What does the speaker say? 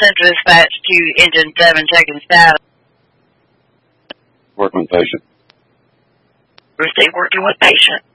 Central Dispatch to Engine 7, checking status. Working with patient. Receive working with patient.